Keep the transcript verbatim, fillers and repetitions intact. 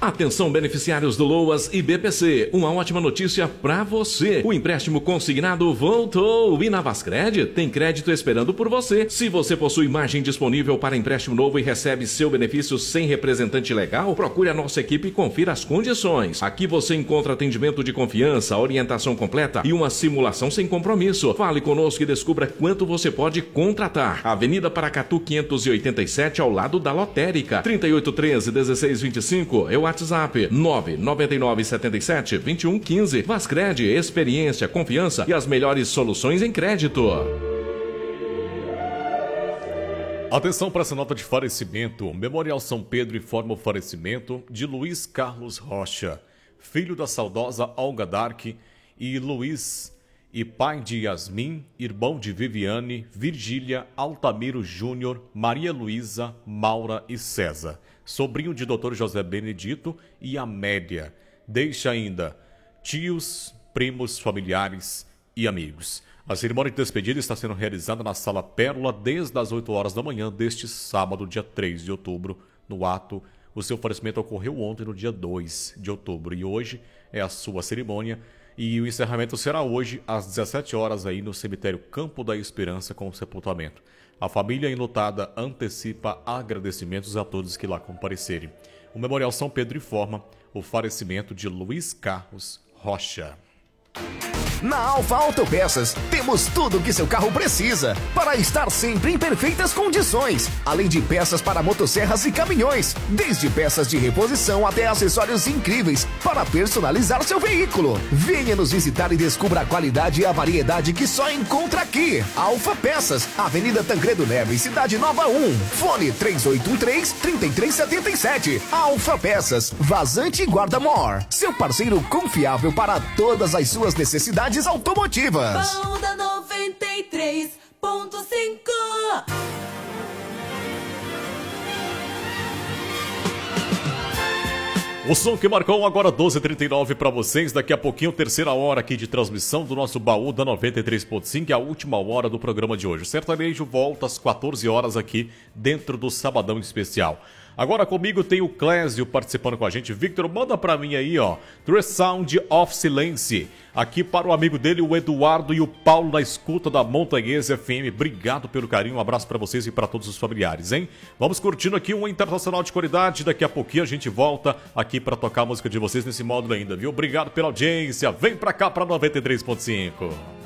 Atenção, beneficiários do Loas e B P C. Uma ótima notícia para você. O empréstimo consignado voltou. E na Vascred tem crédito esperando por você. Se você possui margem disponível para empréstimo novo e recebe seu benefício sem representante legal, procure a nossa equipe e confira as condições. Aqui você encontra atendimento de confiança, orientação completa e uma simulação sem compromisso. Fale conosco e descubra quanto você pode contratar. Avenida Paracatu quinhentos e oitenta e sete, ao lado da Lotérica. trinta e oito treze, dezesseis vinte e cinco é o WhatsApp. nove nove nove sete sete, dois um um cinco. Vascred, experiência, confiança e as melhores soluções em crédito. Atenção para essa nota de falecimento. Memorial São Pedro informa o falecimento de Luiz Carlos Rocha, filho da saudosa Olga Dark, e Luiz, e pai de Yasmin, irmão de Viviane, Virgília, Altamiro Júnior, Maria Luísa, Maura e César, sobrinho de doutor José Benedito e Amélia. Deixa ainda tios, primos, familiares e amigos. A cerimônia de despedida está sendo realizada na Sala Pérola desde as oito horas da manhã deste sábado, dia três de outubro. No ato, o seu falecimento ocorreu ontem, no dia dois de outubro, e hoje é a sua cerimônia. E o encerramento será hoje às dezessete horas aí no cemitério Campo da Esperança com o sepultamento. A família enlutada antecipa agradecimentos a todos que lá comparecerem. O Memorial São Pedro informa o falecimento de Luiz Carlos Rocha. Na Alfa Autopeças, temos tudo o que seu carro precisa para estar sempre em perfeitas condições. Além de peças para motosserras e caminhões, desde peças de reposição até acessórios incríveis para personalizar seu veículo. Venha nos visitar e descubra a qualidade e a variedade que só encontra aqui. Alfa Peças, Avenida Tancredo Neves, Cidade Nova um. Fone três oito um três, três três sete sete. Alfa Peças, Vazante e Guarda-Mor. Seu parceiro confiável para todas as suas necessidades automotivas. Banda noventa e três ponto cinco. O som que marcou agora doze e trinta e nove para vocês. Daqui a pouquinho, terceira hora aqui de transmissão do nosso baú da noventa e três ponto cinco, a última hora do programa de hoje. O Sertanejo volta às quatorze horas aqui dentro do Sabadão Especial. Agora comigo tem o Clésio participando com a gente. Victor, manda pra mim aí, ó, The Sound of Silence. Aqui para o amigo dele, o Eduardo e o Paulo da escuta da Montanhesa F M. Obrigado pelo carinho, um abraço pra vocês e pra todos os familiares, hein? Vamos curtindo aqui um internacional de qualidade. Daqui a pouquinho a gente volta aqui pra tocar a música de vocês nesse módulo ainda, viu? Obrigado pela audiência. Vem pra cá pra noventa e três ponto cinco.